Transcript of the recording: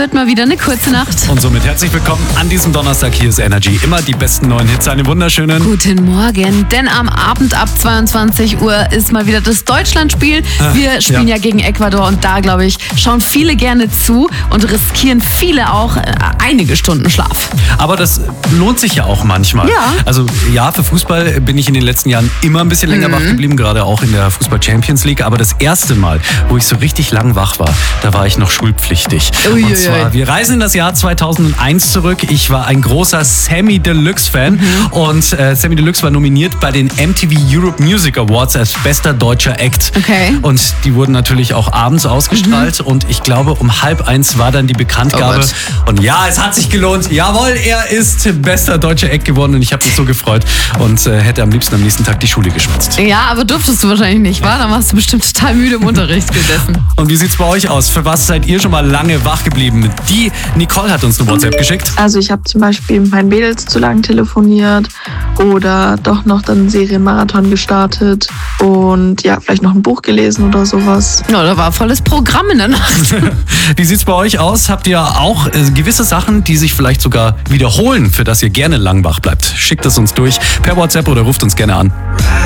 wird mal wieder eine kurze Nacht. Und somit herzlich willkommen an diesem Donnerstag. Hier ist Energy. Immer die besten neuen Hits. Einen wunderschönen Guten Morgen, denn am Abend ab 22 Uhr ist mal wieder das Deutschlandspiel. Wir spielen ja gegen Ecuador und da, glaube ich, schauen viele gerne zu und riskieren viele auch einige Stunden Schlaf. Aber das lohnt sich ja auch manchmal. Ja. Also ja, für Fußball bin ich in den letzten Jahren immer ein bisschen länger wach geblieben, gerade auch in der Fußball Champions League. Aber das erste Mal, wo ich so richtig lang wach war, da war ich noch schulpflichtig. Und zwar, wir reisen in das Jahr 2001 zurück. Ich war ein großer Samy Deluxe Fan und Samy Deluxe war nominiert bei den MTV Europe Music Awards als bester deutscher Act. Okay. Und die wurden natürlich auch abends ausgestrahlt und ich glaube um 12:30 war dann die Bekanntgabe. Und ja, es hat sich gelohnt. Jawohl, er ist bester deutscher Act geworden und ich habe mich so gefreut und hätte am liebsten am nächsten Tag die Schule geschwänzt. Ja, aber durftest du wahrscheinlich nicht, wa? Dann warst du bestimmt total müde im Unterricht gesessen. Und wie sieht's bei euch aus? Für was seid ihr schon mal lange wach geblieben? Die Nicole hat uns eine WhatsApp geschickt. Also ich habe zum Beispiel mit meinen Mädels zu lang telefoniert oder doch noch dann einen Serienmarathon gestartet und ja, vielleicht noch ein Buch gelesen oder sowas. Ja, da war volles Programm in der Nacht. Wie sieht's bei euch aus? Habt ihr auch gewisse Sachen, die sich vielleicht sogar wiederholen, für das ihr gerne lang wach bleibt? Schickt es uns durch per WhatsApp oder ruft uns gerne an.